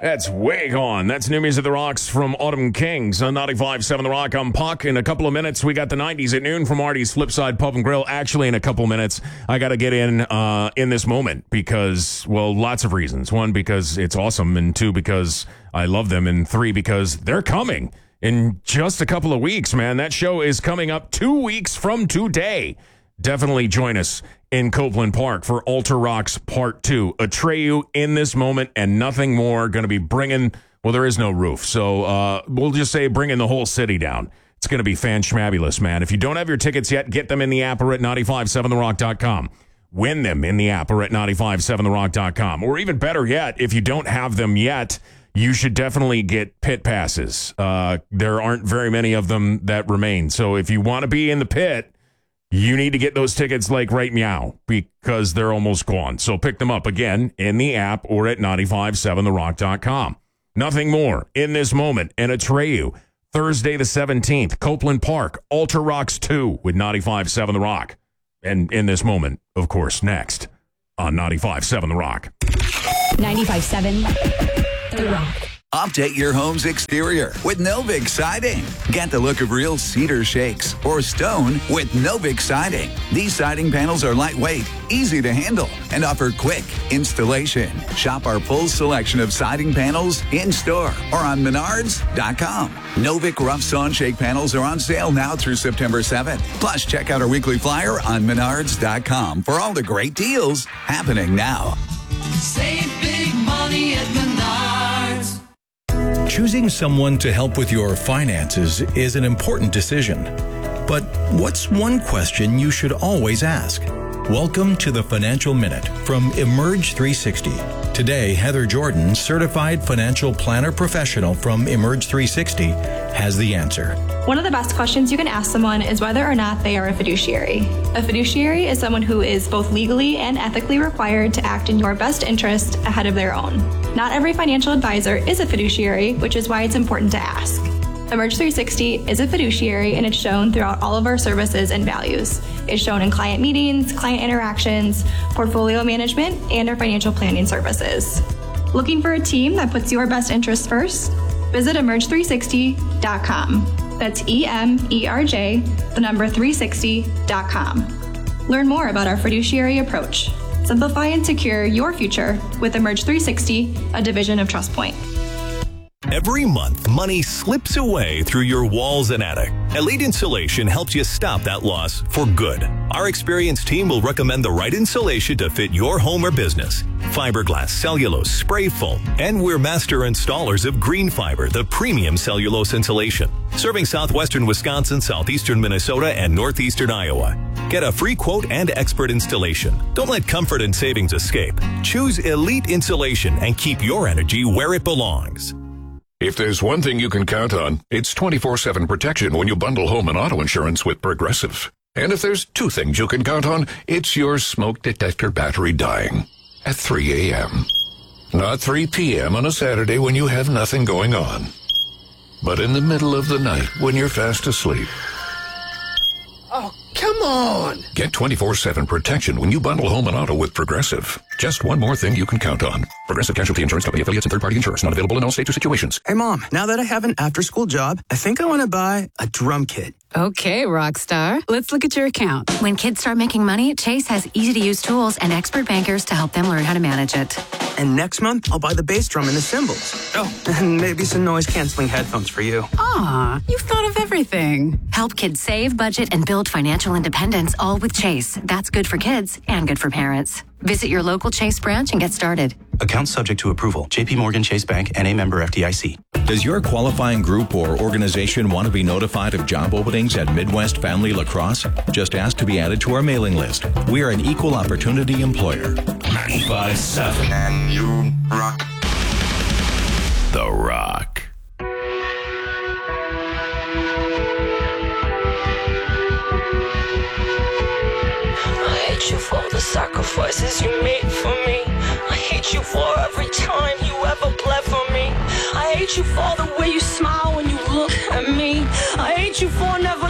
That's way gone. That's new music, The Rocks from Autumn Kings on 95.7 The Rock. I'm Puck. In a couple of minutes, we got the 90s at noon from Artie's Flipside Pub and Grill. Actually, in a couple of minutes, I got to get in this moment because, well, lots of reasons. One, because it's awesome, and two, because I love them, and three, because they're coming in just a couple of weeks, man. That show is coming up 2 weeks from today. Definitely join us in Copeland Park for Alter Rocks Part 2. Atreyu in this moment and nothing more. Going to be bringing, well, there is no roof. So we'll just say bringing the whole city down. It's going to be fan-schmabulous, man. If you don't have your tickets yet, get them in the app or at 957therock.com. Win them in the app or at 957therock.com. Or even better yet, if you don't have them yet, you should definitely get pit passes. There aren't very many of them that remain. So if you want to be in the pit, you need to get those tickets like right meow because they're almost gone. So pick them up again in the app or at 957therock.com. Nothing more in this moment. And Atreyu, Thursday the 17th, Copeland Park, Alter Rocks 2 with 95.7 The Rock. And in this moment, of course, next on 95.7 The Rock. 95.7 The Rock. Update your home's exterior with Novik Siding. Get the look of real cedar shakes or stone with Novik Siding. These siding panels are lightweight, easy to handle, and offer quick installation. Shop our full selection of siding panels in-store or on Menards.com. Novik rough sawn shake panels are on sale now through September 7th. Plus, check out our weekly flyer on Menards.com for all the great deals happening now. Save big money at Menards. Choosing someone to help with your finances is an important decision. But what's one question you should always ask? Welcome to the Financial Minute from Emerge 360. Today, Heather Jordan, certified financial planner professional from Emerge 360, has the answer. One of the best questions you can ask someone is whether or not they are a fiduciary. A fiduciary is someone who is both legally and ethically required to act in your best interest ahead of their own. Not every financial advisor is a fiduciary, which is why it's important to ask. Emerge 360 is a fiduciary, and it's shown throughout all of our services and values. It's shown in client meetings, client interactions, portfolio management, and our financial planning services. Looking for a team that puts your best interests first? Visit emerge360.com. That's EMERJ, the number 360.com. Learn more about our fiduciary approach. Simplify and secure your future with Emerge 360, a division of TrustPoint. Every month, money slips away through your walls and attic. Elite Insulation helps you stop that loss for good. Our experienced team will recommend the right insulation to fit your home or business. Fiberglass, cellulose, spray foam, and we're master installers of Green Fiber, the premium cellulose insulation. Serving southwestern Wisconsin, southeastern Minnesota, and northeastern Iowa. Get a free quote and expert installation. Don't let comfort and savings escape. Choose Elite Insulation and keep your energy where it belongs. If there's one thing you can count on, it's 24/7 protection when you bundle home and auto insurance with Progressive. And if there's two things you can count on, it's your smoke detector battery dying at 3 a.m. Not 3 p.m. on a Saturday when you have nothing going on, but in the middle of the night when you're fast asleep. Oh, come on! Get 24/7 protection when you bundle home and auto with Progressive. Just one more thing you can count on. Progressive Casualty Insurance Company affiliates and third-party insurers. Not available in all states or situations. Hey, Mom, now that I have an after-school job, I think I want to buy a drum kit. Okay, Rockstar. Let's look at your account. When kids start making money, Chase has easy-to-use tools and expert bankers to help them learn how to manage it. And next month, I'll buy the bass drum and the cymbals. Oh, and maybe some noise-canceling headphones for you. Aw, you've thought of everything. Help kids save, budget, and build financial independence, all with Chase. That's good for kids and good for parents. Visit your local Chase branch and get started. Account subject to approval. JP Morgan Chase Bank and a member FDIC. Does your qualifying group or organization want to be notified of job openings at Midwest Family Lacrosse? Just ask to be added to our mailing list. We are an equal opportunity employer. 95.7 And you rock. The Rock. I hate you for the sacrifices you made for me. I hate you for every time you ever bled for me. I hate you for the way you smile when you look at me. I hate you for